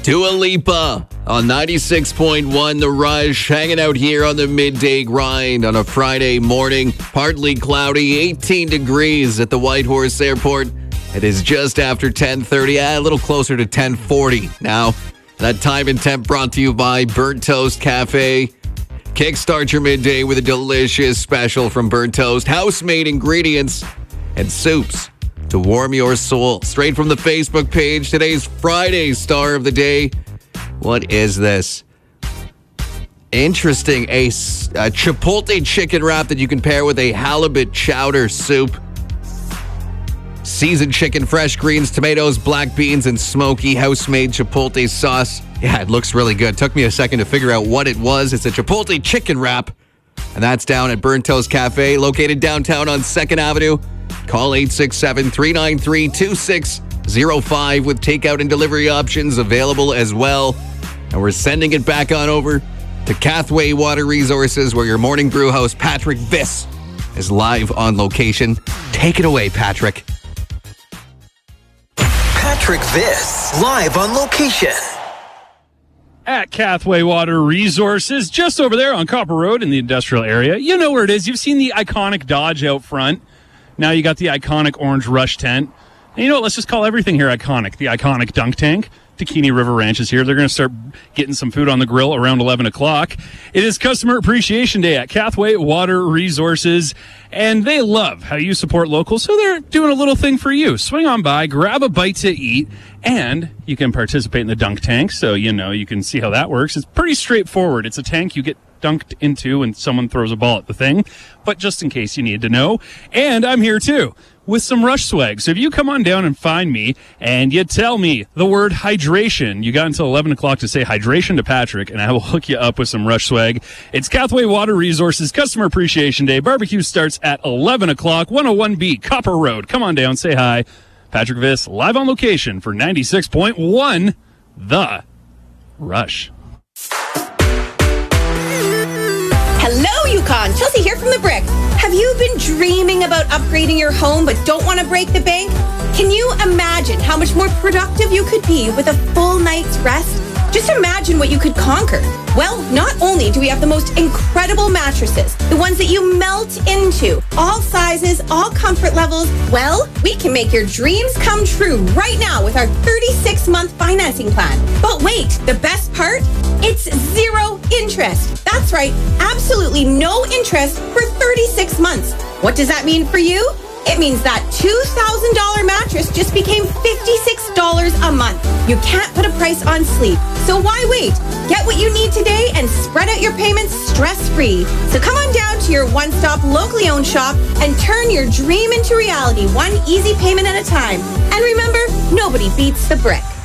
Dua Lipa on 96.1 The Rush, hanging out here on the midday grind on a Friday morning. Partly cloudy, 18 degrees at the Whitehorse Airport. It is just after 10:30, a little closer to 10:40 now. That time and temp brought to you by Burnt Toast Cafe. Kickstart your midday with a delicious special from Burnt Toast. House-made ingredients and soups to warm your soul. Straight from the Facebook page, today's Friday star of the day. What is this? Interesting. A chipotle chicken wrap that you can pair with a halibut chowder soup. Seasoned chicken, fresh greens, tomatoes, black beans, and smoky house-made chipotle sauce. Yeah, it looks really good. Took me a second to figure out what it was. It's a chipotle chicken wrap. And that's down at Burnt Toast Cafe, located downtown on 2nd Avenue. Call 867-393-2605 with takeout and delivery options available as well. And we're sending it back on over to Cathway Water Resources, where your morning brew host, Patrick Viss, is live on location. Take it away, Patrick. Patrick Viss, live on location. At Cathway Water Resources, just over there on Copper Road in the industrial area. You know where it is. You've seen the iconic Dodge out front. Now you got the iconic orange Rush tent. And you know what? Let's just call everything here iconic. The iconic dunk tank. Takini River Ranch is here. They're going to start getting some food on the grill around 11 o'clock. It is Customer Appreciation Day at Cathway Water Resources, and they love how you support local, so they're doing a little thing for you. Swing on by, grab a bite to eat, and you can participate in the dunk tank, so you know you can see how that works. It's pretty straightforward. It's a tank you get dunked into when someone throws a ball at the thing, but just in case you need to know. And I'm here too with some Rush swag. So if you come on down and find me and you tell me the word hydration, you got until 11 o'clock to say hydration to Patrick, and I will hook you up with some Rush swag. It's Cathway Water Resources Customer Appreciation Day. Barbecue starts at 11 o'clock, 101B Copper Road. Come on down, say hi. Patrick Viss, live on location for 96.1 The Rush. Hello, Yukon. Chelsea here from The Brick. Have you been dreaming about upgrading your home but don't want to break the bank? Can you imagine how much more productive you could be with a full night's rest? Just imagine what you could conquer. Well, not only do we have the most incredible mattresses, the ones that you melt into, all sizes, all comfort levels, well, we can make your dreams come true right now with our 36-month financing plan. But wait, the best part? It's 0 interest. That's right, absolutely no interest for 36 months. What does that mean for you? It means that $2,000 mattress just became $56 a month. You can't put a price on sleep, so why wait? Get what you need today and spread out your payments stress-free. So come on down to your one-stop locally owned shop and turn your dream into reality, one easy payment at a time. And remember, nobody beats The Brick.